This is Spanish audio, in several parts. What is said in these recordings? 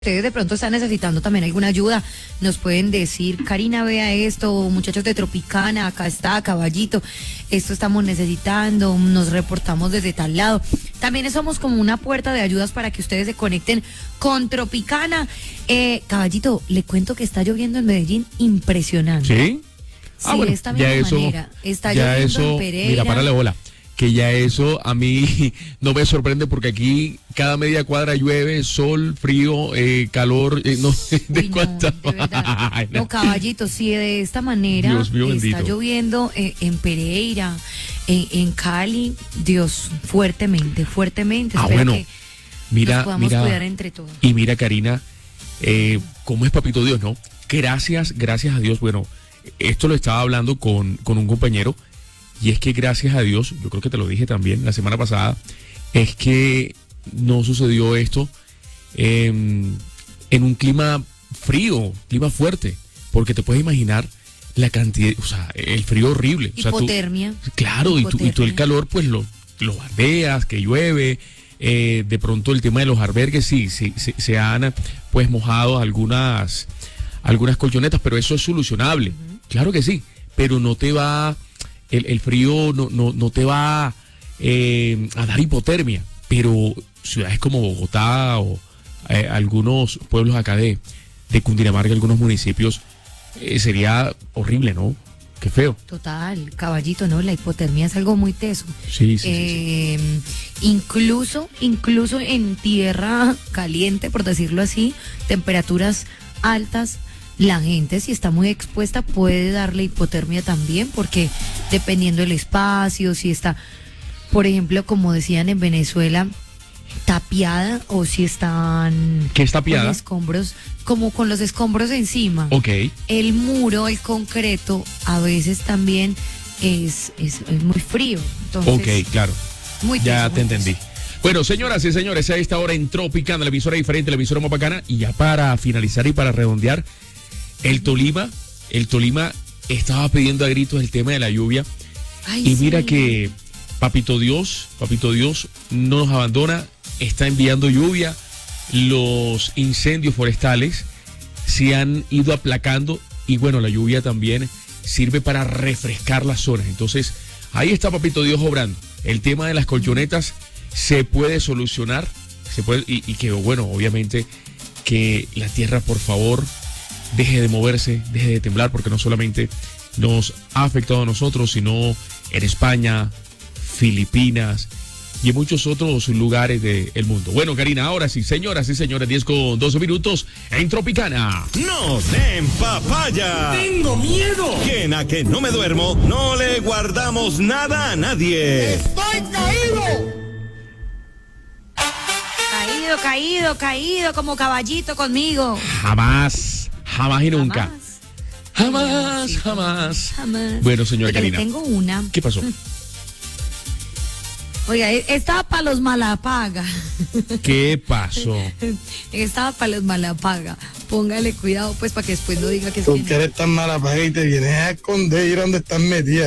Ustedes de pronto están necesitando también alguna ayuda, nos pueden decir, Karina, vea esto, muchachos de Tropicana, acá está, Caballito, esto estamos necesitando, nos reportamos desde tal lado. También somos como una puerta de ayudas para que ustedes se conecten con Tropicana. Caballito, le cuento que está lloviendo en Medellín, impresionante. ¿Sí? Sí, de esta misma manera. Está lloviendo en Pereira. Mira, párale bola. Que ya eso a mí no me sorprende porque aquí cada media cuadra llueve, sol, frío, calor, no sé de cuánta. De verdad. No, Caballito, si de esta manera Dios mío, está bendito. lloviendo en Pereira, en Cali, Dios, fuertemente. Espero Bueno, que mira, nos podamos cuidar entre todos. Y mira, Karina, cómo es papito Dios, ¿no? Gracias a Dios. Bueno, esto lo estaba hablando con un compañero. Y es que gracias a Dios, yo creo que te lo dije también la semana pasada, es que no sucedió esto en un clima frío, clima fuerte, porque te puedes imaginar la cantidad, o sea, el frío horrible. Hipotermia. O sea, claro, y tú el calor pues lo bardeas, que llueve, de pronto el tema de los albergues, sí, se han pues mojado algunas colchonetas, pero eso es solucionable, claro que sí, pero no te va... El frío no te va a dar hipotermia, pero ciudades como Bogotá o algunos pueblos acá de Cundinamarca, algunos municipios, sería horrible, ¿no? Qué feo. Total, Caballito, ¿no? La hipotermia es algo muy teso. Sí. Incluso en tierra caliente, por decirlo así, temperaturas altas, la gente, si está muy expuesta, puede darle hipotermia también, porque dependiendo del espacio, si está, por ejemplo, como decían en Venezuela, tapiada, o si están... ¿Qué es tapiada? Con escombros, como con los escombros encima. Ok. El muro, el concreto, a veces también es muy frío. Entonces, Ok, claro. Muy Ya teso, te muy entendí. teso. Bueno, señoras y señores, a esta hora en Tropicana, la emisora diferente, la emisora más bacana, y ya para finalizar y para redondear, el Tolima estaba pidiendo a gritos el tema de la lluvia. Ay, Y mira sí. que Papito Dios no nos abandona, está enviando lluvia. Los incendios forestales se han ido aplacando y bueno, la lluvia también sirve para refrescar las zonas. Entonces, ahí está Papito Dios obrando. El tema de las colchonetas se puede solucionar, y que bueno, obviamente que la tierra, por favor, deje de moverse, deje de temblar, porque no solamente nos ha afectado a nosotros, sino en España, Filipinas y en muchos otros lugares del mundo. Bueno, Karina, ahora sí, señoras y señores, 10:12 en Tropicana. ¡No den papaya! ¡Tengo miedo! Que en A Que No Me Duermo no le guardamos nada a nadie. ¡Estoy caído! Caído, como Caballito conmigo. Jamás y nunca. Jamás. Bueno, señora Oiga, le Karina, tengo una. ¿qué pasó? Oiga, estaba para los malapaga. ¿Qué pasó? Estaba para los malapaga. Póngale cuidado, pues, para que después no diga que es Tú que que eres tan mala paga y te vienes a esconder y ir donde estás metida.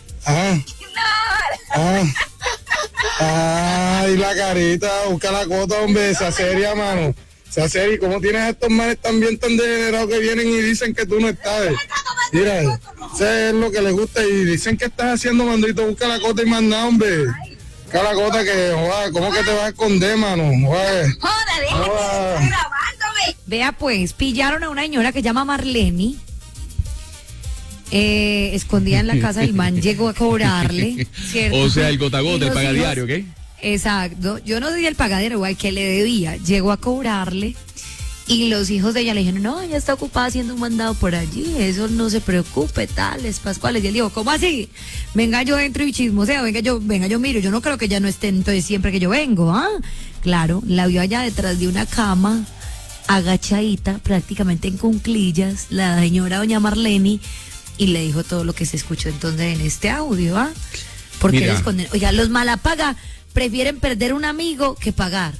Ay, la carita, busca la cota, hombre, esa seria, mano. Esa seria, ¿cómo tienes a estos manes también tan degenerados que vienen y dicen que tú no estás? Mira, eso es lo que les gusta y dicen que estás haciendo, mandito, busca la cota y manda, hombre. Busca la cota que, joder, ¿cómo que te vas a esconder, mano? Joder. Joder. Vea, pues, pillaron a una señora que se llama Marlene. Escondida en la casa del man, llegó a cobrarle, ¿cierto? O sea, el gota a Y gota, el los pagadiario, hijos- ¿ok? Exacto, yo no sé si el pagadero o al que le debía, llegó a cobrarle y los hijos de ella le dijeron, no, ella está ocupada haciendo un mandado por allí, eso no se preocupe, tales, pascuales. Y él dijo, ¿cómo así? Venga, yo entro y chismoseo, venga, yo miro, yo no creo que ella no esté entonces siempre que yo vengo, ¿ah? Claro, la vio allá detrás de una cama, agachadita, prácticamente en cunclillas, la señora doña Marlene, y le dijo todo lo que se escuchó entonces en este audio, ¿ah? Porque Mira. les esconden. Oiga, los malapaga prefieren perder un amigo que pagar.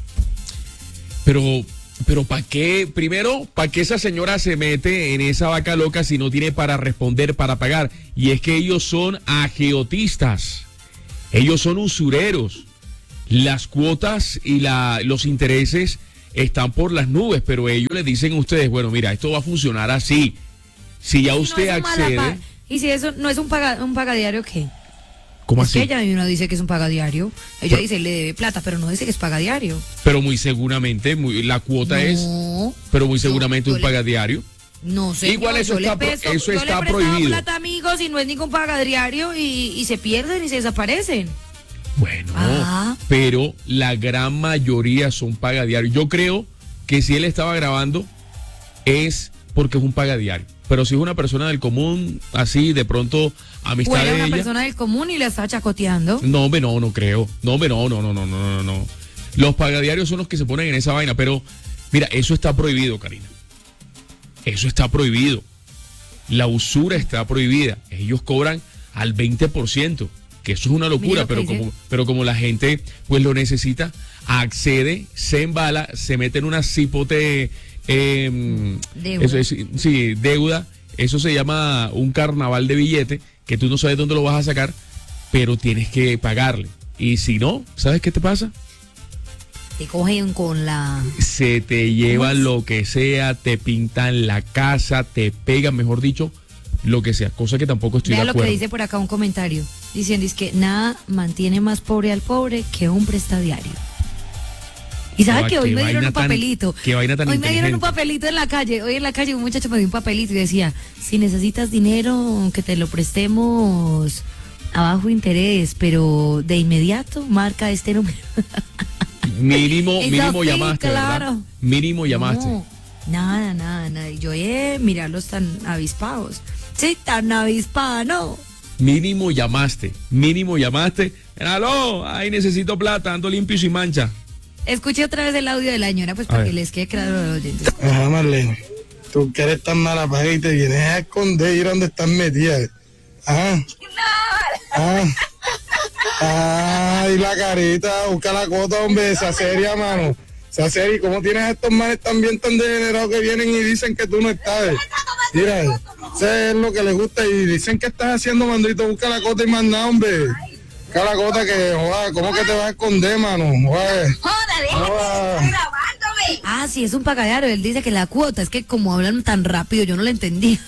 Pero ¿para qué? Primero, ¿para qué esa señora se mete en esa vaca loca si no tiene para responder, para pagar? Y es que ellos son agiotistas, ellos son usureros. Las cuotas y los intereses están por las nubes, pero ellos les dicen a ustedes, bueno, mira, esto va a funcionar así. Si ya usted accede... ¿Y si eso no es un pagadiario qué? ¿Cómo Es así? que ella no dice que es un pagadiario. Ella dice le debe plata, pero no dice que es pagadiario. Pero muy seguramente, la cuota es, pero muy seguramente un pagadiario. No sé. Igual eso está yo prohibido. le plata, amigos, y no es ningún pagadiario y se pierden y se desaparecen. Bueno, Ah. pero la gran mayoría son pagadiarios. Yo creo que si él estaba grabando es porque es un pagadiario. Pero si es una persona del común, así de pronto amistad Fuera de una ella. persona del común y la está chacoteando. No, hombre, no creo. No, hombre, no. Los pagadiarios son los que se ponen en esa vaina, pero mira, eso está prohibido, Karina. Eso está prohibido. La usura está prohibida. Ellos cobran al 20%, que eso es una locura, pero como la gente pues lo necesita, accede, se embala, se mete en una cipote Deuda. eso es, sí, deuda. Eso se llama un carnaval de billete que tú no sabes dónde lo vas a sacar, pero tienes que pagarle. Y si no, ¿sabes qué te pasa? Te cogen con la... Se te llevan lo que sea, te pintan la casa, te pegan, mejor dicho, lo que sea, cosa que tampoco estoy Vea de lo acuerdo. que dice por acá un comentario, diciendo es que nada mantiene más pobre al pobre que un prestadiario. Y sabe que hoy qué me dieron vaina un papelito. qué vaina tan Hoy me dieron un inteligente. papelito en la calle. Hoy en la calle un muchacho me dio un papelito y decía, si necesitas dinero, que te lo prestemos a bajo interés, pero de inmediato marca este número. Mínimo Es llamaste, así, ¿verdad? claro. Mínimo llamaste. No, nada. Y yo, mirarlos tan avispados. Sí, tan avispada, ¿no? Mínimo llamaste. Aló, ahí necesito plata, ando limpio y sin mancha. Escuché otra vez el audio de la señora, pues A para ver. que les quede claro a los oyentes. Ajá, Marlene. Tú que eres tan mala paga y te vienes a esconder y ir donde estás metida. Ajá. Ay, la carita, busca la cuota, hombre, esa seria, mano. Esa seria, ¿cómo tienes a estos manes también tan degenerados que vienen y dicen que tú no estás? Mira, eso es lo que les gusta y dicen que estás haciendo, mandito, busca la cuota y más nada, hombre. Busca la cuota que, joder, ¿cómo que te vas a esconder, mano? Joder. Ah, sí, es un pagadiario. Él dice que la cuota, es que como hablan tan rápido, yo no lo entendí.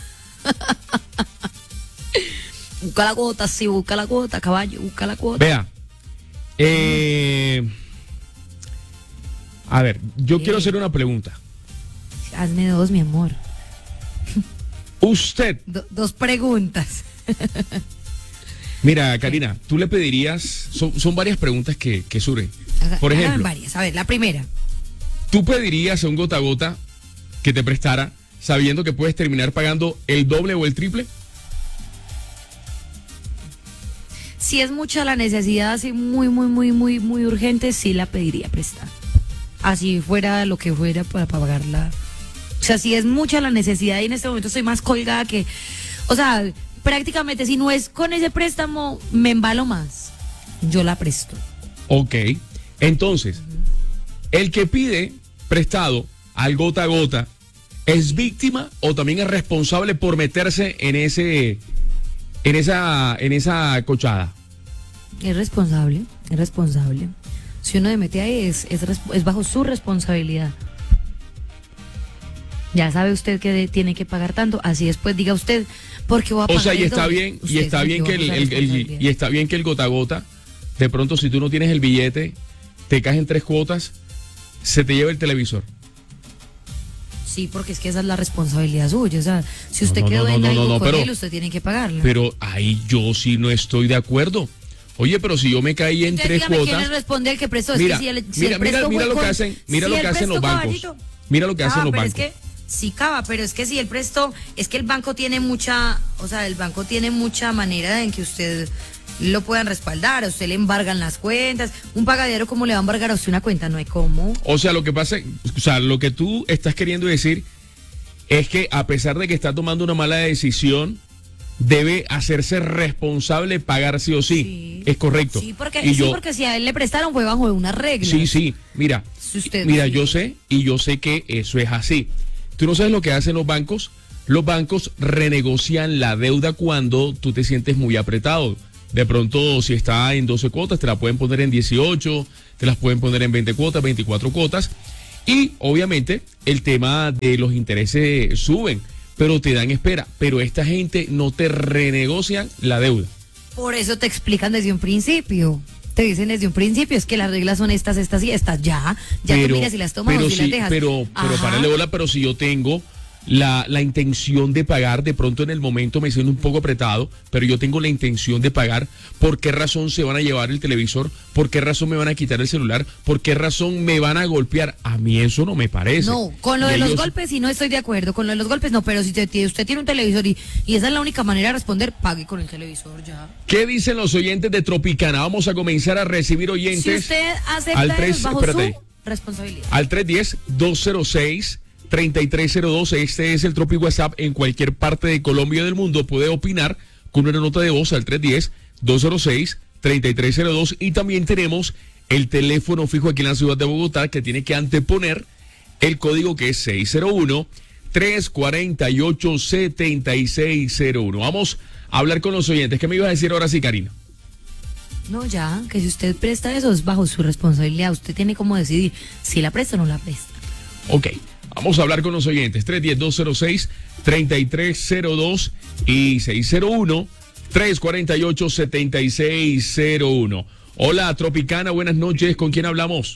Busca la cuota, sí, busca la cuota, caballo, busca la cuota. Vea. A ver, yo quiero hacer una pregunta. Hazme dos, mi amor. Usted, Dos preguntas. mira, Karina, tú le pedirías, son varias preguntas que surgen. Por Hágame ejemplo, varias. A ver, la primera. ¿tú pedirías a un gota a gota que te prestara sabiendo que puedes terminar pagando el doble o el triple? Si es mucha la necesidad, así muy urgente, sí la pediría prestar. Así fuera lo que fuera para pagarla. O sea, si es mucha la necesidad y en este momento estoy más colgada que... O sea, prácticamente si no es con ese préstamo, me embalo más. Yo la presto. Ok, entonces, el que pide prestado al gota a gota, ¿es víctima o también es responsable por meterse en esa cochada? Es responsable. Si uno se mete ahí, es bajo su responsabilidad. Ya sabe usted que tiene que pagar tanto, así después diga usted, porque voy a pagar. O sea, y el está doble. bien, y Usted está se bien que lleva esa responsabilidad. y está bien que el gota a gota, de pronto si tú no tienes el billete, te caes en 3 cuotas, se te lleva el televisor. Sí, porque es que esa es la responsabilidad suya. O sea, si usted No, quedó no, en no, algo no, con pero- él, usted tiene que pagarla. Pero ahí yo sí no estoy de acuerdo. Oye, pero si yo me caí en Entonces, 3 dígame, ¿quién le cuotas. responde el que prestó? Mira, es que si el mira presto fue lo que con- hacen, mira si lo el que hacen los presto, bancos. caballito. Mira lo que hacen los pero bancos. es que sí, cava, pero es que si el presto, es que el banco tiene mucha, o sea, el banco tiene mucha manera en que usted lo puedan respaldar, a usted le embargan las cuentas. Un pagadero, ¿cómo le va a embargar a usted una cuenta? No hay cómo. O sea, lo que pasa, o sea, lo que tú estás queriendo decir es que a pesar de que está tomando una mala decisión, debe hacerse responsable, pagar sí o sí. Sí. Es correcto. Sí, porque, Y porque si a él le prestaron fue bajo unas reglas. sí, mira, Si usted- mira, sí. yo sé que eso es así. Tú no sabes lo que hacen los bancos. Los bancos renegocian la deuda cuando tú te sientes muy apretado. De pronto, si está en 12 cuotas, te la pueden poner en 18, te las pueden poner en 20 cuotas, 24 cuotas. Y obviamente el tema de los intereses suben, pero te dan espera. Pero esta gente no te renegocian la deuda. Por eso te explican desde un principio. Te dicen desde un principio, es que las reglas son estas, estas y estas. Ya tú miras si las tomas o si las dejas. Pero párale bola, pero si yo tengo la intención de pagar, de pronto en el momento me siento un poco apretado, pero yo tengo la intención de pagar, ¿por qué razón se van a llevar el televisor? ¿Por qué razón me van a quitar el celular? ¿Por qué razón me van a golpear? A mí eso no me parece. No, con lo de los golpes sí no estoy de acuerdo, con lo de los golpes no, pero si usted tiene un televisor y esa es la única manera de responder, pague con el televisor ya. ¿Qué dicen los oyentes de Tropicana? Vamos a comenzar a recibir oyentes. Si usted acepta eso bajo su responsabilidad. Al 310-206-3302, este es el Tropi WhatsApp. En cualquier parte de Colombia y del mundo puede opinar con una nota de voz al 310-206-3302. Y también tenemos el teléfono fijo aquí en la ciudad de Bogotá, que tiene que anteponer el código, que es 601-348-7601. Vamos a hablar con los oyentes. ¿Qué me ibas a decir ahora sí, Karina? No, ya, que si usted presta eso es bajo su responsabilidad. Usted tiene como decidir si la presta o no la presta. Ok. Vamos a hablar con los oyentes, 310-206-3302 y 601-348-7601. Hola, Tropicana, buenas noches, ¿con quién hablamos?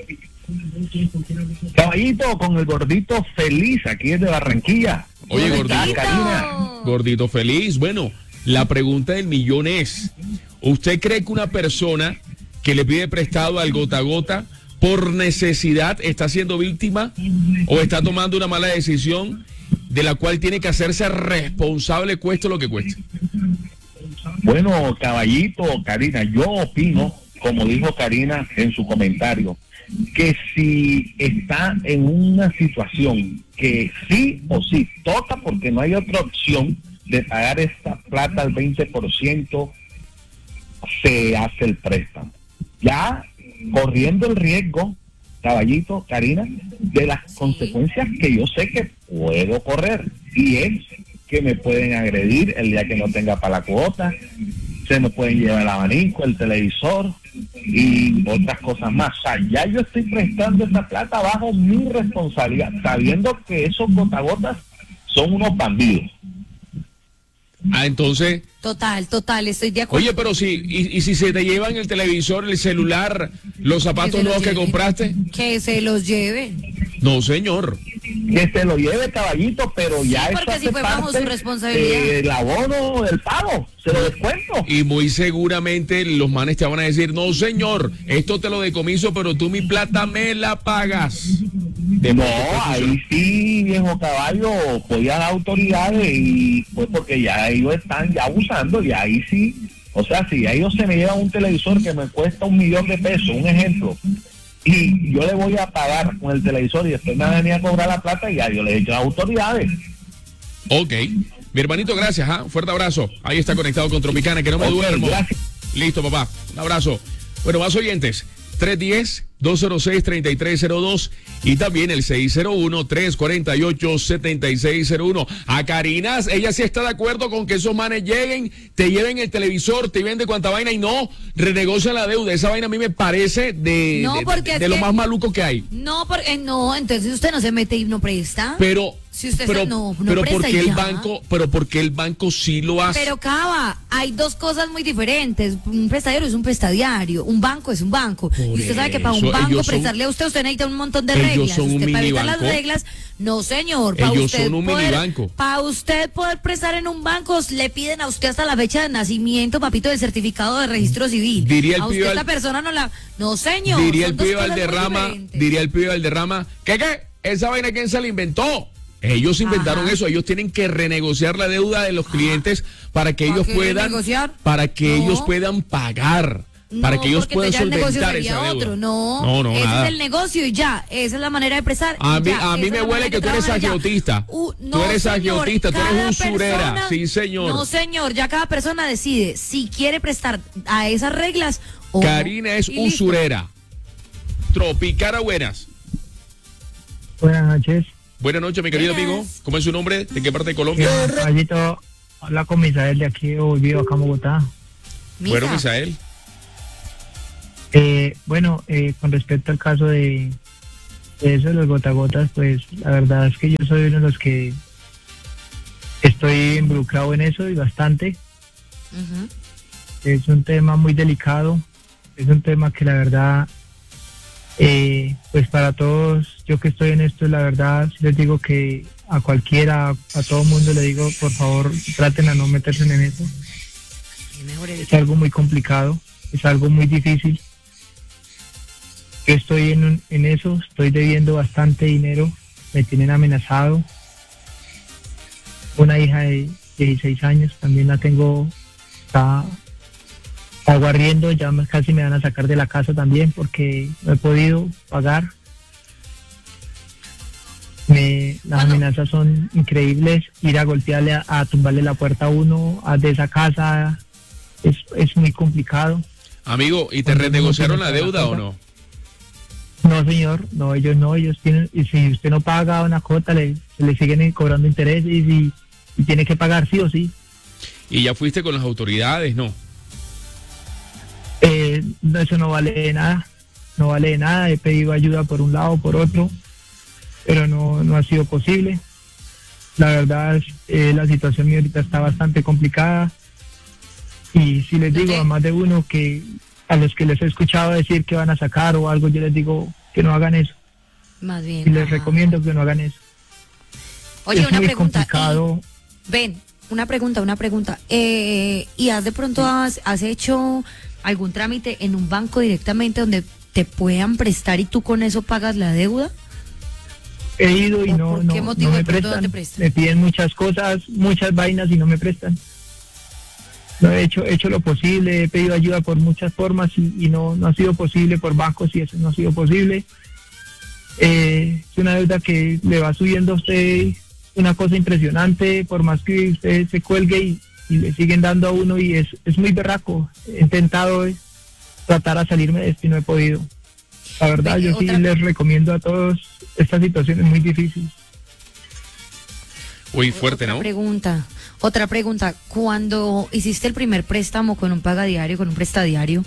Caballito, con el gordito feliz, aquí desde Barranquilla. Oye, ¿Cómo estás, gordito. Karina? Gordito feliz. Bueno, la pregunta del millón es, ¿usted cree que una persona que le pide prestado al gota a gota por necesidad está siendo víctima o está tomando una mala decisión de la cual tiene que hacerse responsable, cueste lo que cueste? Bueno, caballito, Karina, yo opino, como dijo Karina en su comentario, que si está en una situación que sí o sí toca, porque no hay otra opción de pagar esta plata al 20%, se hace el préstamo. Ya corriendo el riesgo, caballito, Karina, de las consecuencias que yo sé que puedo correr, y es que me pueden agredir el día que no tenga para la cuota, se me pueden llevar el abanico, el televisor y otras cosas más. O sea, ya yo estoy prestando esa plata bajo mi responsabilidad, sabiendo que esos gotagotas son unos bandidos. Entonces... Total, estoy de acuerdo. Oye, pero si se te llevan el televisor, el celular, los zapatos nuevos que compraste. Que se los lleven. No, señor. Que se lo lleve, caballito, pero Sí, ya eso porque hace si fue bajo parte su responsabilidad. del abono del pago, se lo descuento. Y muy seguramente los manes te van a decir, no, señor, esto te lo decomiso, pero tú mi plata me la pagas. No, ahí sí, viejo caballo, voy a las autoridades, y pues porque ya ellos están ya abusando, y ahí sí, o sea, si a ellos se me llevan un televisor que me cuesta $1,000,000 de pesos, un ejemplo, y yo le voy a pagar con el televisor y después me van a venir a cobrar la plata, y ya yo le he dicho a las autoridades. Ok. Mi hermanito, gracias, un fuerte abrazo. Ahí está conectado con Tropicana, que no me duermo. Gracias. Listo, papá. Un abrazo. Bueno, más oyentes. 310-206-3302 y también el 601-348-7601. A Karina, ella sí está de acuerdo con que esos manes lleguen, te lleven el televisor, te lleven de cuanta vaina y no renegocian la deuda. Esa vaina a mí me parece de lo más maluco que hay. No, porque no, entonces usted no se mete y no presta. Pero si usted no pero presta porque el banco sí lo hace. Pero Cava, hay dos cosas muy diferentes. Un prestatario es un prestatario, un banco es un banco. Y usted sabe que para un banco prestarle a usted necesita un montón de reglas. Son un usted para evitar minibanco. las reglas, no señor. Ellos son un minibanco. Para usted poder prestar en un banco, le piden a usted hasta la fecha de nacimiento, papito, del certificado de registro civil. Diría el a usted pibe esta persona no la... No señor. Diría el son dos pibe cosas muy Valderrama, diferentes. ¿qué? ¿Esa vaina quién se la inventó? Ellos inventaron Ajá. eso, ellos tienen que renegociar la deuda de los clientes para que ellos puedan, para que ellos puedan pagar, para que ellos puedan solventar esa deuda. Otro. No, ese nada. es el negocio y ya, esa es la manera de prestar. A mí me huele que tú eres agiotista. Tú eres agiotista, tú eres usurera. Sí, señor. No, señor, ya cada persona decide si quiere prestar a esas reglas o Karina es y listo. usurera. Tropicana, buenas. Buenas noches. Buenas noches, mi querido Buenas. amigo. ¿Cómo es su nombre? ¿De qué parte de Colombia? Caballito, habla con Misael de aquí, vivo acá en Bogotá. Misa. Bueno, Misael. Con respecto al caso de Eso de los gota a gotas, pues la verdad es que yo soy uno de los que estoy involucrado en eso y bastante. Ujú. Es un tema muy delicado, es un tema que la verdad, pues para todos, yo que estoy en esto, la verdad, sí les digo que a cualquiera, a todo mundo le digo, por favor, traten a no meterse en eso. Es mejor Es evitar. algo muy complicado, es algo muy difícil. Yo estoy en eso, estoy debiendo bastante dinero, me tienen amenazado. Una hija de 16 años, también la tengo, está aguarriendo, ya casi me van a sacar de la casa también porque no he podido pagar. Las Bueno. amenazas son increíbles, ir a golpearle, a tumbarle la puerta a uno de esa casa, es muy complicado. Amigo, ¿y te Cuando uno renegociaron tiene la toda deuda o cosa. no? No, señor, no, ellos tienen, y si usted no paga una cuota, se le siguen cobrando intereses y tiene que pagar sí o sí. ¿Y ya fuiste con las autoridades? No. No, eso no vale de nada, no vale de nada, he pedido ayuda por un lado, por otro, pero no ha sido posible. La verdad, la situación mía ahorita está bastante complicada y si les digo a más de uno que a los que les he escuchado decir que van a sacar o algo, yo les digo que no hagan eso Más bien. y les ajá. recomiendo que no hagan eso. Oye, es una muy pregunta. complicado. Ven, una pregunta. ¿Y has de pronto has hecho algún trámite en un banco directamente donde te puedan prestar y tú con eso pagas la deuda? He ido y ¿O no, por no, qué no motivo me de pronto no prestan. te prestan? Me piden muchas cosas, muchas vainas y no me prestan. No he hecho lo posible, he pedido ayuda por muchas formas y no ha sido posible por bancos y eso no ha sido posible. Es una deuda que le va subiendo a usted una cosa impresionante, por más que usted se cuelgue y le siguen dando a uno y es muy berraco. He intentado tratar a salirme de esto y no he podido. La verdad, Oye, yo sí otra- les recomiendo a todos, esta situación es muy difícil. Uy, fuerte, ¿no? Otra pregunta. Cuando hiciste el primer préstamo con un pagadiario, con un prestadiario,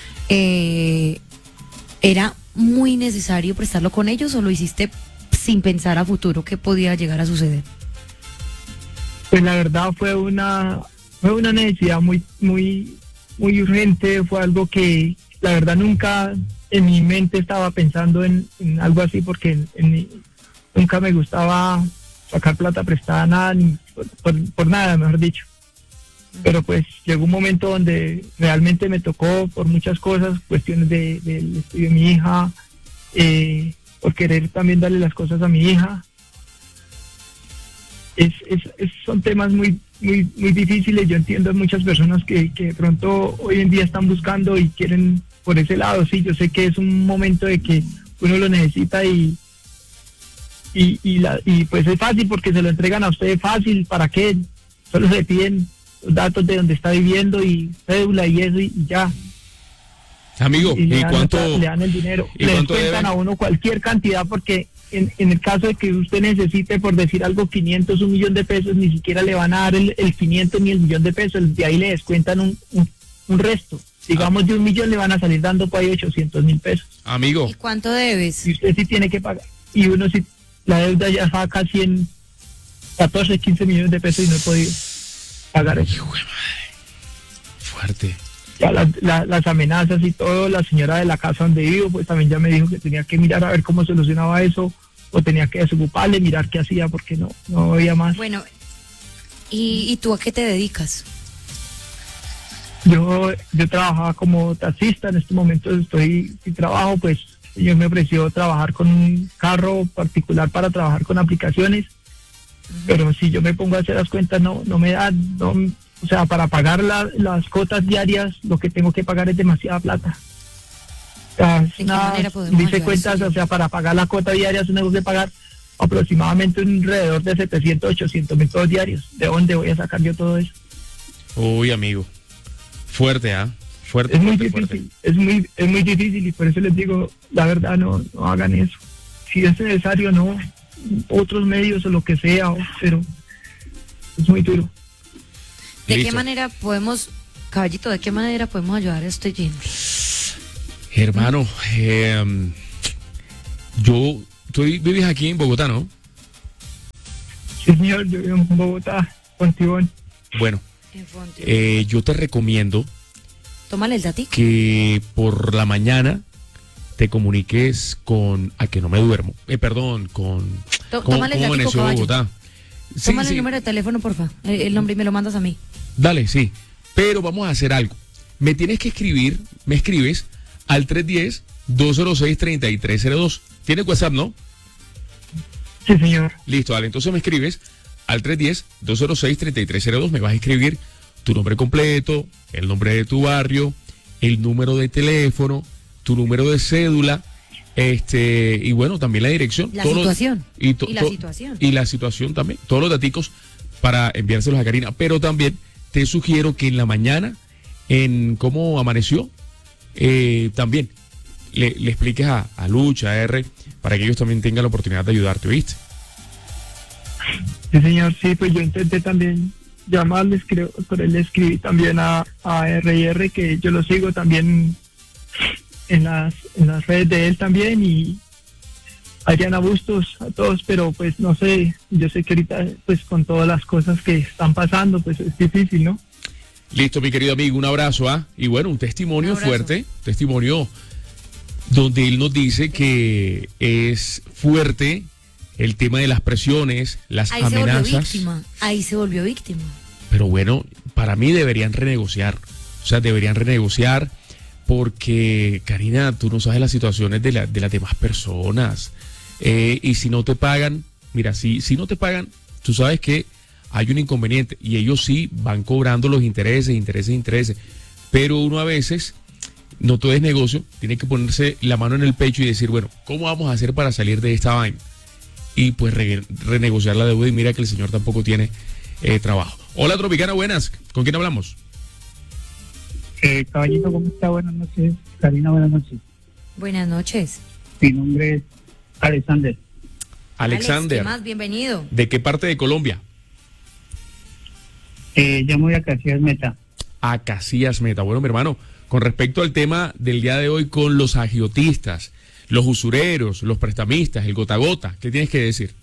¿era muy necesario prestarlo con ellos o lo hiciste sin pensar a futuro qué podía llegar a suceder? Pues la verdad fue una necesidad muy urgente, fue algo que la verdad nunca en mi mente estaba pensando en algo así porque nunca me gustaba sacar plata prestada, nada, ni por nada, mejor dicho. Pero pues llegó un momento donde realmente me tocó por muchas cosas, cuestiones del estudio de mi hija, por querer también darle las cosas a mi hija. Son temas muy difíciles. Yo entiendo a muchas personas que de pronto hoy en día están buscando y quieren por ese lado. Sí, yo sé que es un momento de que uno lo necesita y pues es fácil porque se lo entregan a usted fácil. ¿Para qué? Solo le piden los datos de donde está viviendo y cédula y eso y ya. Amigo, Y ¿y cuánto? le dan el dinero. ¿Y Le cuánto descuentan deben? a uno cualquier cantidad porque en el caso de que usted necesite, por decir algo, 500, 1 millón de pesos, ni siquiera le van a dar el 500 ni el millón de pesos. De ahí le descuentan un resto. Digamos, de 1 millón le van a salir dando por ahí 800.000 pesos. Amigo, ¿Y cuánto debes? Y usted sí tiene que pagar. Y uno sí, la deuda ya está casi en 14, 15 millones de pesos y no he podido pagar eso. hijo de madre. Fuerte. Ya las amenazas y todo, la señora de la casa donde vivo, pues también ya me dijo que tenía que mirar a ver cómo solucionaba eso, o tenía que desocuparle, mirar qué hacía, porque no había más. Bueno, ¿y tú a qué te dedicas? Yo trabajaba como taxista, en este momento estoy sin trabajo, pues el señor me ofreció trabajar con un carro particular para trabajar con aplicaciones, pero si yo me pongo a hacer las cuentas no me da, o sea, para pagar las cuotas diarias lo que tengo que pagar es demasiada plata. O sea, ¿De qué manera podemos dice ayudar, cuentas, señor? o sea, para pagar la cuota diaria tengo que pagar aproximadamente alrededor de 700, 800.000 pesos diarios. ¿De dónde voy a sacar yo todo eso? Uy, amigo. Fuerte, ¿ah? Fuerte, Es muy fuerte, difícil, fuerte. es muy difícil y por eso les digo, la verdad, no hagan eso. Si es necesario, no, otros medios o lo que sea, pero es muy duro. ¿De qué Listo. manera podemos, caballito, de qué manera podemos ayudar a este lleno? Hermano, yo tú vives aquí en Bogotá, ¿no? Sí, señor, yo vivo en Bogotá, Fontibón. Bueno, En Fontibón. yo te recomiendo Tómale el datico. que por la mañana te comuniques con A que no me duermo. Perdón, con Tómale el datico, amaneció caballo. Bogotá. Sí, Tómale sí. el número de teléfono, porfa. El nombre y me lo mandas a mí. Dale, sí. Pero vamos a hacer algo. Me tienes que escribir, me escribes al 310-206-3302. ¿Tienes WhatsApp, no? Sí, señor. Listo, dale. Entonces me escribes al 310-206-3302. Me vas a escribir tu nombre completo, el nombre de tu barrio, el número de teléfono, tu número de cédula, y bueno, también la dirección. La todos los- situación. y la situación. Y la situación también. Todos los daticos para enviárselos a Karina. Pero también te sugiero que en la mañana, en cómo amaneció, también le expliques a Lucha, a R, para que ellos también tengan la oportunidad de ayudarte, ¿viste? Sí, señor, sí, pues yo intenté también llamarles, creo, pero le escribí también a R&R, que yo lo sigo también en las redes de él también, y Adriana Bustos, a todos, pero pues no sé, yo sé que ahorita pues con todas las cosas que están pasando, pues es difícil, ¿no? Listo, mi querido amigo, un abrazo, ¿ah? Y bueno, un testimonio Un abrazo. fuerte, testimonio donde él nos dice que es fuerte el tema de las presiones, las Ahí se volvió amenazas. víctima. Ahí se volvió víctima. Pero bueno, para mí deberían renegociar. O sea, deberían renegociar porque, Karina, tú no sabes las situaciones de las demás personas. Y si no te pagan, mira, si no te pagan, tú sabes que hay un inconveniente y ellos sí van cobrando los intereses. Pero uno a veces, no todo es negocio, tiene que ponerse la mano en el pecho y decir, bueno, ¿cómo vamos a hacer para salir de esta vaina? Y pues renegociar la deuda, y mira que el señor tampoco tiene trabajo. Hola, Tropicana, buenas. ¿Con quién hablamos? Caballito, ¿cómo está? Buenas noches. Karina, buenas noches. Buenas noches. Mi nombre es Alexander. Alexander. Alex, ¿qué más? Bienvenido. ¿De qué parte de Colombia? Llamo de Casillas Meta. A Casillas Meta. Bueno, mi hermano, con respecto al tema del día de hoy con los agiotistas, los usureros, los prestamistas, el gota a gota, ¿qué tienes que decir?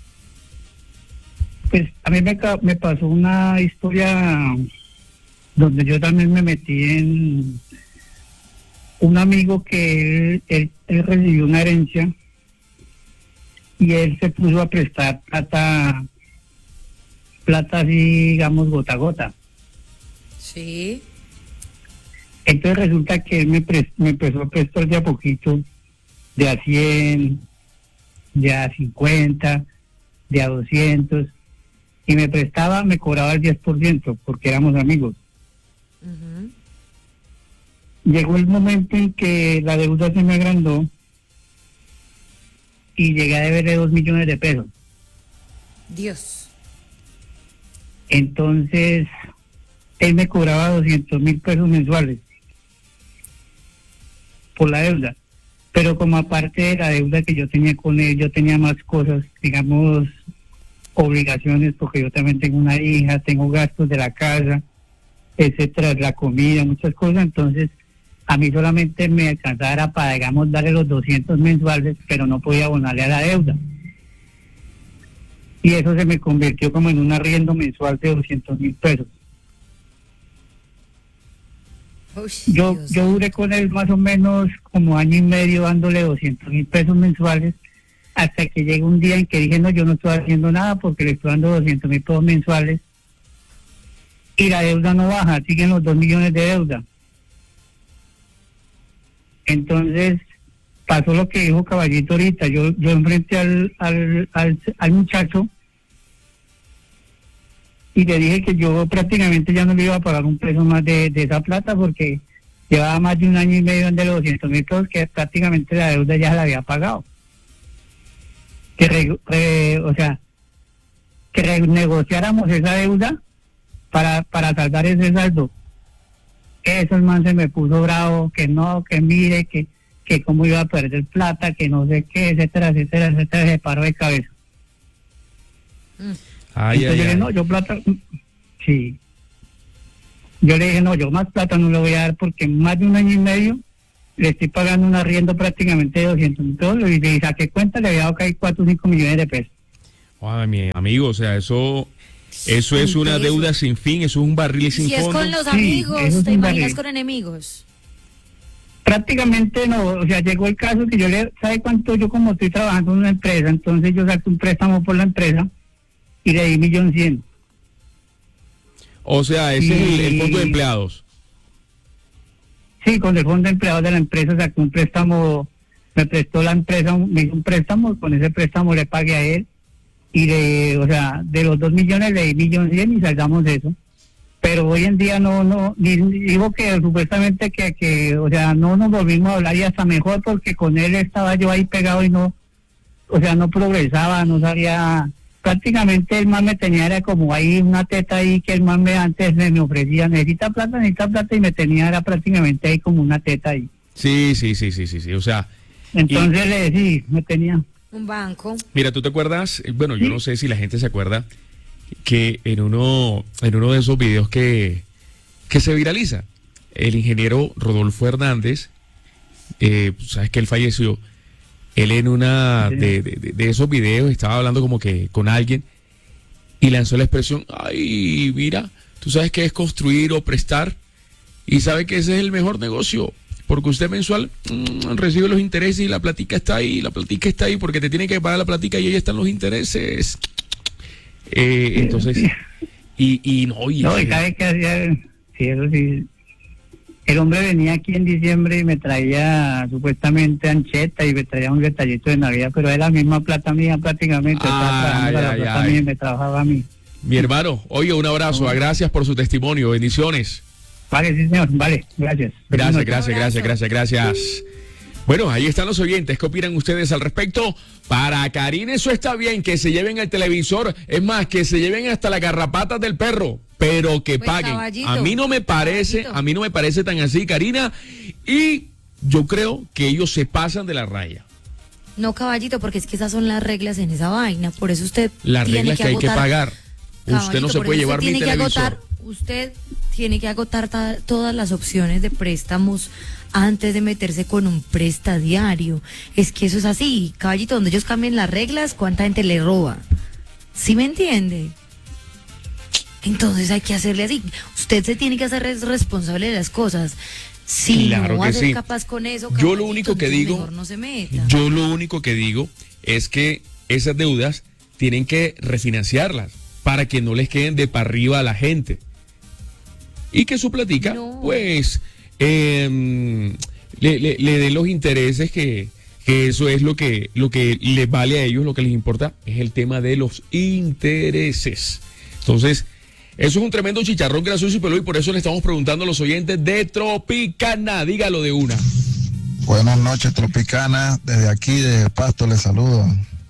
Pues a mí me pasó una historia donde yo también me metí en un amigo que él recibió una herencia y él se puso a prestar plata así, digamos, gota a gota. Sí. Entonces resulta que él me empezó a prestar de a poquito, de a 100, de a 50, de a 200, y me cobraba el 10% porque éramos amigos. Ujú. Llegó el momento en que la deuda se me agrandó y llegué a deberle 2 millones de pesos. Dios. Entonces, él me cobraba 200,000 pesos mensuales por la deuda. Pero como aparte de la deuda que yo tenía con él, yo tenía más cosas, digamos, obligaciones, porque yo también tengo una hija, tengo gastos de la casa, etcétera, la comida, muchas cosas. Entonces, a mí solamente me alcanzaba para, digamos, darle los 200 mensuales, pero no podía abonarle a la deuda. Y eso se me convirtió como en un arriendo mensual de 200,000 pesos. Uy, Yo Dios. duré con él más o menos como año y medio dándole 200,000 pesos mensuales, hasta que llegó un día en que dije, no, yo no estoy haciendo nada porque le estoy dando 200,000 pesos mensuales y la deuda no baja, siguen los 2 millones de deuda. Entonces pasó lo que dijo Caballito ahorita. Yo enfrenté al muchacho y le dije que yo prácticamente ya no le iba a pagar un peso más de esa plata, porque llevaba más de un año y medio de los 200,000 pesos que prácticamente la deuda ya se la había pagado. Que renegociáramos esa deuda para saldar ese saldo. Eso el man se me puso bravo, que no, que mire, que cómo iba a perder plata, que no sé qué, etcétera, se paró de cabeza. Ay, Entonces ay, yo le dije, ay. no, yo plata, sí. Yo le dije, no, yo más plata no le voy a dar, porque más de un año y medio le estoy pagando un arriendo prácticamente de 200.000 y saqué cuenta, le había dado que hay 4 o 5 millones de pesos. Ay, mi amigo, o sea, eso es una deuda sin fin, eso es un barril sin Si es fondo. con los Sí, amigos, eso es ¿te un imaginas barril. con enemigos? Prácticamente no, o sea, llegó el caso que ¿sabe cuánto? Yo como estoy trabajando en una empresa, entonces yo saqué un préstamo por la empresa y le di 1.100.000. O sea, ese es el fondo de empleados. Sí, con el fondo de empleados de la empresa saqué un préstamo, me prestó la empresa, me hizo un préstamo, con ese préstamo le pagué a él y de los 2 millones le di 1.100.000 y saldamos eso. Pero hoy en día digo que supuestamente que no nos volvimos a hablar y hasta mejor porque con él estaba yo ahí pegado y no progresaba, no sabía, prácticamente el man me tenía, era como ahí una teta ahí que el man antes me ofrecía, necesita plata y me tenía, era prácticamente ahí como una teta ahí. Sí, o sea. Entonces sí, me tenía. Un banco. Mira, ¿tú te acuerdas? Bueno, yo no sé si la gente se acuerda que en uno de esos videos que se viraliza, el ingeniero Rodolfo Hernández, sabes que él falleció, él en una de esos videos estaba hablando como que con alguien y lanzó la expresión, ay, mira, tú sabes qué es construir o prestar y sabe que ese es el mejor negocio, porque usted mensual recibe los intereses y la platica está ahí porque te tiene que pagar la platica y ahí están los intereses. Entonces, y ¿sabe qué hacía? Sí, eso sí. El hombre venía aquí en diciembre y me traía supuestamente ancheta y me traía un detallito de Navidad, pero es la misma plata mía prácticamente. Mía me trabajaba a mí. Mi hermano, oye, un abrazo, gracias por su testimonio, bendiciones. Vale, sí, señor, vale, gracias. Gracias. Bueno, ahí están los oyentes. ¿Qué opinan ustedes al respecto? Para Karina eso está bien, que se lleven el televisor. Es más, que se lleven hasta las garrapatas del perro, pero que Pues, paguen. caballito, A mí no me parece tan así, Karina. Y yo creo que ellos se pasan de la raya. No, caballito, porque es que esas son las reglas en esa vaina. Por eso usted Las tiene reglas que hay que pagar. Caballito, Usted no se por puede eso llevar mi televisor. Usted tiene que agotar todas las opciones de préstamos antes de meterse con un prestadiario. Es que eso es así, caballito, donde ellos cambien las reglas, ¿cuánta gente le roba? ¿Sí me entiende? Entonces hay que hacerle así. Usted se tiene que hacer responsable de las cosas. Si Claro no va que a ser sí. capaz con eso, Yo caballito, lo único que entonces digo, mejor no se meta. yo lo único que digo es que esas deudas tienen que refinanciarlas para que no les queden de para arriba a la gente. Y que su platica, pues, le den los intereses que eso es lo que les vale a ellos, lo que les importa es el tema de los intereses. Entonces, eso es un tremendo chicharrón gracioso y peludo y por eso le estamos preguntando a los oyentes de Tropicana. Dígalo de una. Buenas noches, Tropicana. Desde aquí, desde Pasto, les saludo.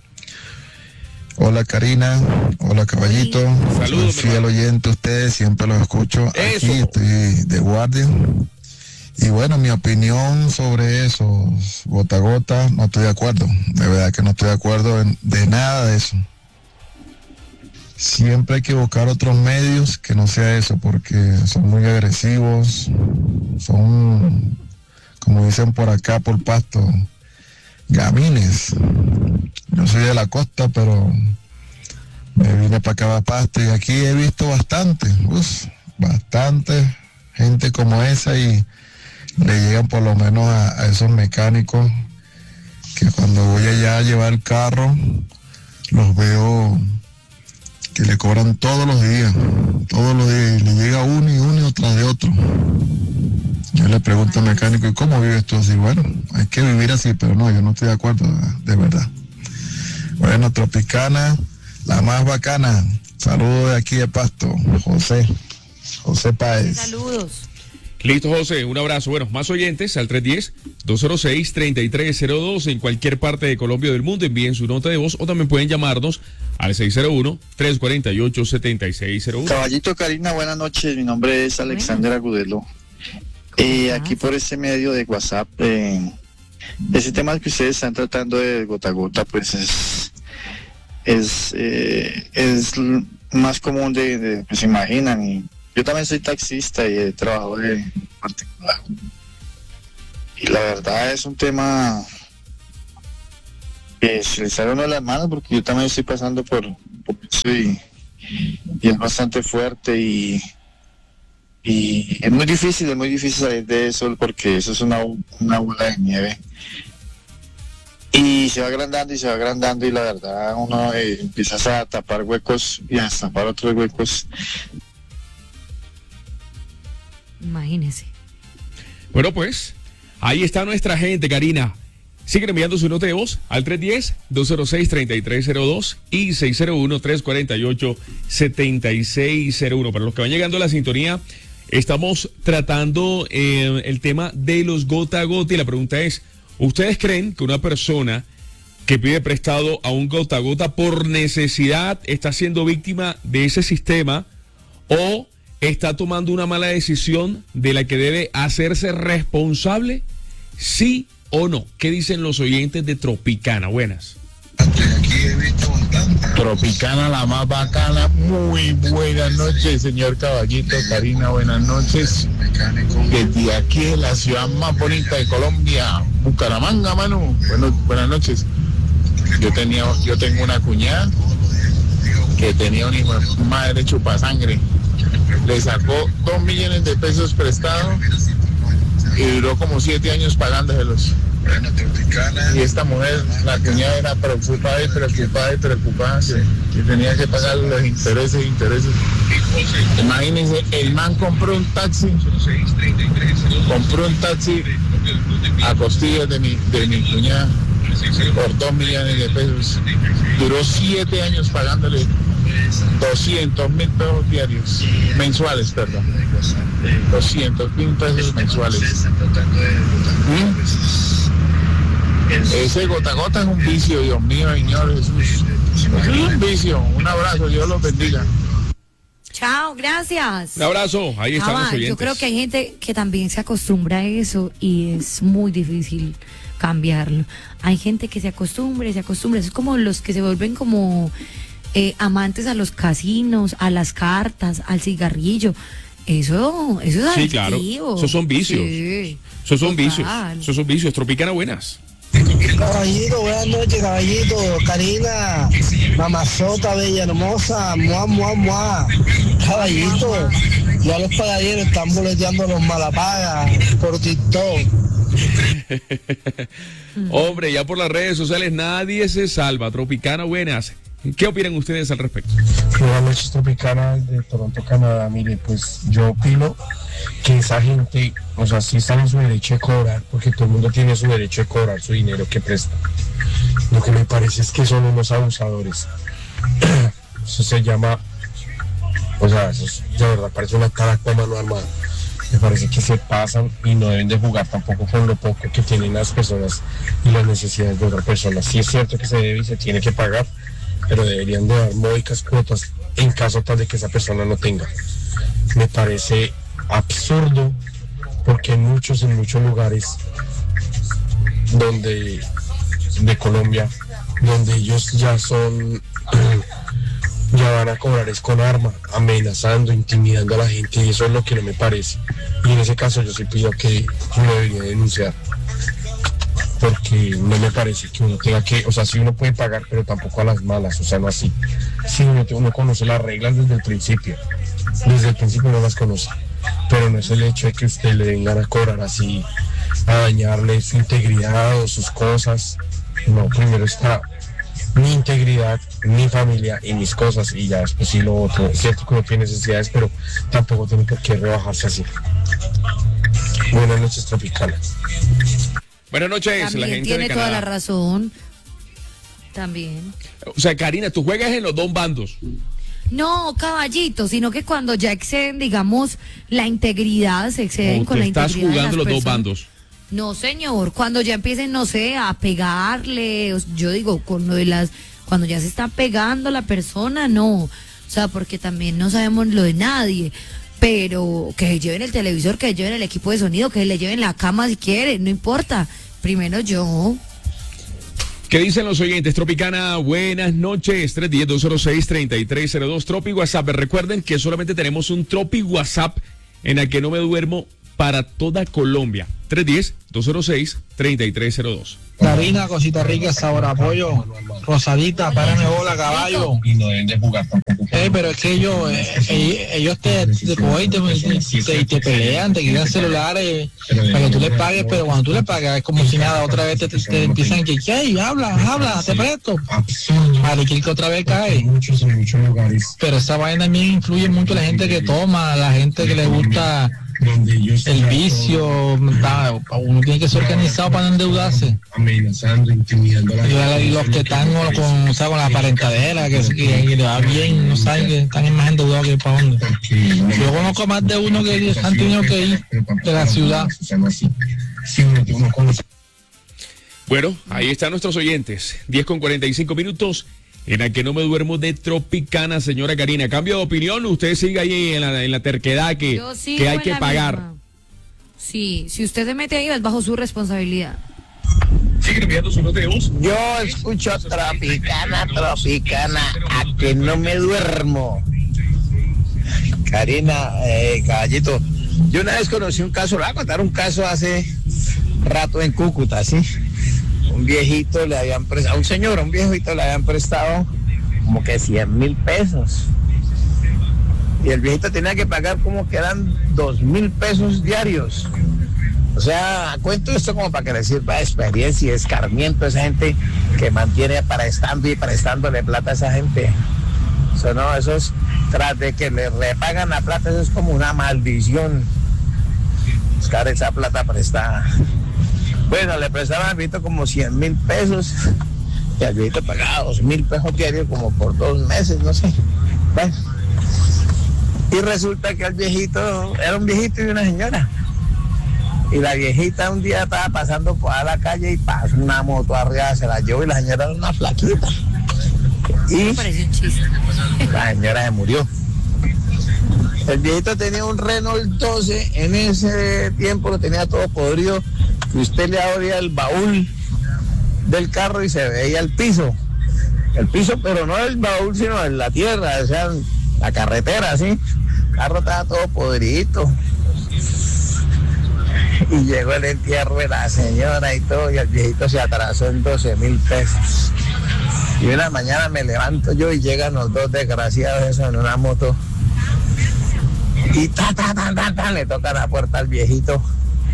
Hola, Karina. Hola, Caballito. Saludos, soy fiel oyente a ustedes, siempre los escucho. Eso. Aquí estoy de guardia. Y bueno, mi opinión sobre eso, gota a gota, no estoy de acuerdo. De verdad que no estoy de acuerdo de nada de eso. Siempre hay que buscar otros medios que no sea eso, porque son muy agresivos, son, como dicen por acá, por Pasto, gamines. Yo soy de la costa, pero me vine para acá a Pasto y aquí he visto bastante gente como esa y le llegan por lo menos a esos mecánicos que cuando voy allá a llevar el carro los veo que le cobran todos los días y le llega uno tras de otro. Yo le pregunto al mecánico, ¿y cómo vives tú así? Bueno, hay que vivir así, pero no, yo no estoy de acuerdo, de verdad. Bueno, Tropicana, la más bacana. Saludos de aquí de Pasto, José Páez. Saludos. Listo, José, un abrazo. Bueno, más oyentes al 310-206-3302 en cualquier parte de Colombia o del mundo. Envíen su nota de voz o también pueden llamarnos al 601-348-7601. Caballito, Karina, buenas noches. Mi nombre es Alexander Agudelo. Aquí por este medio de WhatsApp, ese tema que ustedes están tratando de gota a gota, pues es más común de que se imaginan. Y yo también soy taxista y he trabajado de particular. la verdad es un tema que se le sale uno de las manos, porque yo también estoy pasando por eso y es bastante fuerte y es muy difícil salir de eso, porque eso es una bola de nieve y se va agrandando y la verdad uno empiezas a tapar huecos y a tapar otros huecos. Imagínese. Bueno, pues, ahí está nuestra gente, Karina. Siguen enviando su nota de voz al 310-206-3302 y 601-348-7601. Para los que van llegando a la sintonía, estamos tratando el tema de los gota a gota y la pregunta es, ¿ustedes creen que una persona que pide prestado a un gota a gota por necesidad está siendo víctima de ese sistema o está tomando una mala decisión de la que debe hacerse responsable? ¿Sí o no? ¿Qué dicen los oyentes de Tropicana? Buenas. Tropicana, la más bacana. Muy buenas noches, señor Caballito. Karina, buenas noches. Desde aquí en la ciudad más bonita de Colombia, Bucaramanga, Manu. Buenas noches. Yo tengo una cuñada que tenía un hijo de madre chupasangre. Le sacó 2 millones de pesos prestados y duró como 7 años pagándoselos. Y esta mujer, la cuñada, era preocupada que tenía que pagar los intereses. Imagínense, el man compró un taxi a costillas de mi cuñada por 2 millones de pesos. Duró 7 años pagándole 200,000 pesos diarios, mensuales, perdón. 200,000 pesos mensuales. Ese gota a gota es un vicio, Dios mío, Señor Jesús. Es un vicio. Un abrazo, Dios los bendiga. Chao, gracias. Un abrazo, ahí están los oyentes. Yo creo que hay gente que también se acostumbra a eso y es muy difícil cambiarlo. Hay gente que se acostumbra. Es como los que se vuelven como amantes a los casinos, a las cartas, al cigarrillo. Eso es adictivo. Sí, claro. Esos son vicios. Sí. Esos son vicios. Tropicana, buenas. Caballito, buenas noches, caballito. Karina, mamazota, bella, hermosa, mua. Caballito, ya los pagaderos están boleteando los malapagas por TikTok. Hombre, ya por las redes sociales nadie se salva. Tropicana, buenas. ¿Qué opinan ustedes al respecto? Buenas noches, Tropicana, de Toronto, Canadá. Mire, pues yo opino que esa gente, o sea, sí están en su derecho de cobrar, porque todo el mundo tiene su derecho de cobrar su dinero que presta. Lo que me parece es que son unos abusadores. Eso se llama, o sea, eso es, de verdad parece una caraca a mano armada. Me parece que se pasan y no deben de jugar tampoco con lo poco que tienen las personas y las necesidades de otras personas. Sí es cierto que se debe y se tiene que pagar, pero deberían de dar módicas cuotas en caso tal de que esa persona no tenga. Me parece absurdo, porque en muchos lugares de Colombia, donde ellos ya van a cobrar es con arma, amenazando, intimidando a la gente, y eso es lo que no me parece. Y en ese caso yo sí pido que uno debería denunciar, porque no me parece que uno tenga que, o sea, sí uno puede pagar, pero tampoco a las malas, o sea, no así. Sí, uno conoce las reglas desde el principio uno las conoce, pero no es el hecho de que usted le vengan a cobrar así, a dañarle su integridad o sus cosas. No, primero está mi integridad, mi familia y mis cosas, y ya después sí lo otro. Es cierto que uno tiene necesidades, pero tampoco tiene por qué rebajarse así. Buenas noches, Tropicana. Buenas noches, también la gente tiene de Canadá. toda la razón. También. O sea, Karina, tú juegas en los dos bandos. No, caballito, sino que cuando ya exceden, digamos, la integridad, se exceden con la integridad. Estás jugando los dos bandos. No, señor, cuando ya empiecen, no sé, a pegarle, yo digo, con lo de cuando ya se está pegando la persona, no. O sea, porque también no sabemos lo de nadie. Pero que lleven el televisor, que lleven el equipo de sonido, que le lleven la cama si quieren, no importa. Primero yo. ¿Qué dicen los oyentes? Tropicana, buenas noches. 310-206-3302. Tropi WhatsApp. Recuerden que solamente tenemos un Tropi WhatsApp en el que no me duermo para toda Colombia. 310-206-3302. Karina, cosita rica, sabor a pollo, rosadita, párame bola, caballo. Y no deben de jugar tampoco. Pero es que ellos te cogen y te pelean, te quitan celulares para que tú les pagues, pero cuando tú les pagas es como si nada, otra vez te empiezan a decir, ¿qué? Habla, te presto. Para que otra vez cae. En muchos lugares. Pero esa vaina también influye mucho la gente que toma, la gente que le gusta el vicio. Uno tiene que ser organizado para no endeudarse. Amenazando, intimidando a la Y los que están con la parentadera, que le va bien, no saben que están más endeudados que para dónde. Yo conozco más de uno que han tenido que ir de la ciudad. Bueno, ahí están nuestros oyentes. 10:45 en la que no me duermo de Tropicana, señora Karina. Cambio de opinión, usted sigue ahí en la terquedad que hay que pagar. Misma. Sí, si usted se mete ahí es bajo su responsabilidad. Sigue enviando sus noteos. Yo escucho Tropicana, a que no me duermo. Karina, caballito, yo una vez conocí un caso, le voy a contar un caso hace rato en Cúcuta, ¿sí? Un viejito le habían prestado, un viejito le habían prestado como que 100,000 pesos. Y el viejito tenía que pagar como que eran 2,000 pesos diarios. O sea, cuento esto como para que le sirva de experiencia y escarmiento a esa gente que mantiene prestándole plata a esa gente. Eso no, eso es, tras de que le repagan la plata, eso es como una maldición. Buscar esa plata prestada. Bueno, le prestaban al viejito como 100,000 pesos y al viejito pagaba 2,000 pesos diarios como por 2 meses, no sé. Bueno, y resulta que el viejito era un viejito y una señora. Y la viejita un día estaba pasando por la calle y pasó una moto arriba, se la llevó y la señora era una flaquita. Y me parece un chiste. La señora se murió. El viejito tenía un Renault 12, en ese tiempo lo tenía todo podrido, que usted le abría el baúl del carro y se veía el piso, pero no el baúl sino en la tierra, o sea, la carretera, ¿sí? El carro estaba todo podridito. Y llegó el entierro de la señora y todo, y el viejito se atrasó en 12,000 pesos. Y una mañana me levanto yo y llegan los dos desgraciados esos en una moto. Y le toca la puerta al viejito.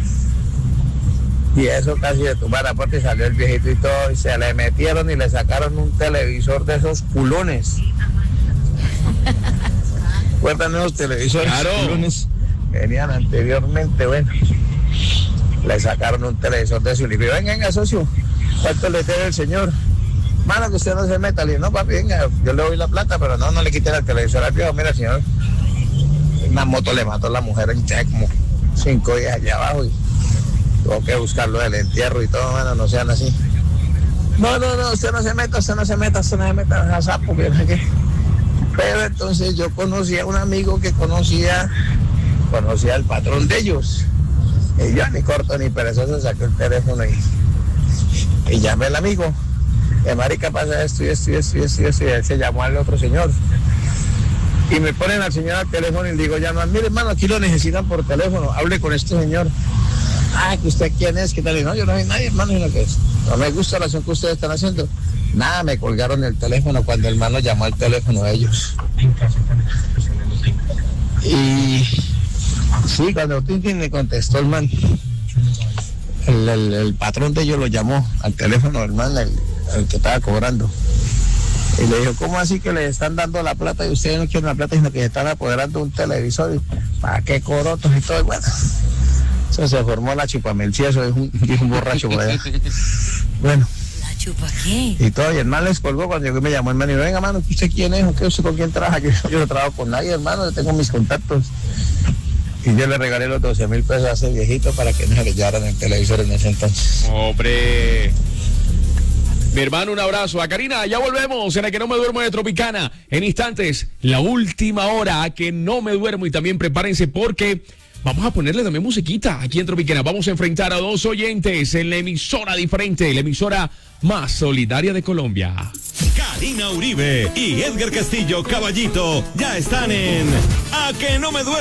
Y eso casi le tumba la puerta y salió el viejito y todo. Y se le metieron y le sacaron un televisor de esos culones. ¿Recuerdan esos televisores culones que venían anteriormente? Bueno, le sacaron un televisor de su libro. Venga, socio, ¿cuánto le debe el señor? Mano, que usted no se meta. Le dije, no, papi, venga, yo le doy la plata, pero no le quiten el televisor al viejo. Mira, señor, una moto le mató a la mujer en como 5 días allá abajo y tuvo que buscarlo del entierro y todo. Bueno, no sean así. No, usted no se meta, a sapo, que no sé qué. Pero entonces yo conocí a un amigo que conocía al patrón de ellos. Y yo ni corto ni perezoso saqué el teléfono y llamé al amigo. Marica, pasa esto y él se llamó al otro señor. Y me ponen al señor al teléfono y le digo, llama, mire hermano, aquí lo necesitan por teléfono, hable con este señor. ¿Que usted quién es? ¿Qué tal? Y no, yo no soy nadie, hermano, sino que no me gusta la acción que ustedes están haciendo. Nada, me colgaron el teléfono cuando el hermano llamó al teléfono de ellos. Y sí, cuando me contestó el man, el patrón de ellos lo llamó al teléfono del man, el que estaba cobrando. Y le dijo, ¿cómo así que le están dando la plata y ustedes no quieren la plata, sino que se están apoderando un televisor? Y, ¿para qué corotos y todo? Y bueno, eso se formó la chupamelcieso, dijo un borracho por allá. Bueno. ¿La chupa qué? Y todo, y el man les colgó cuando yo me llamó el man y dijo, venga, mano, ¿usted quién es? ¿Usted con quién trabaja? Yo no trabajo con nadie, hermano, yo tengo mis contactos. Y yo le regalé los 12,000 pesos a ese viejito para que no se le llevaran el televisor en ese entonces. ¡Hombre! Mi hermano, un abrazo. A Karina, ya volvemos en la que no me duermo de Tropicana. En instantes, la última hora a que no me duermo. Y también prepárense porque vamos a ponerle también musiquita aquí en Tropicana. Vamos a enfrentar a 2 oyentes en la emisora diferente, la emisora más solidaria de Colombia. Karina Uribe y Edgar Castillo, Caballito, ya están en A que no me duermo.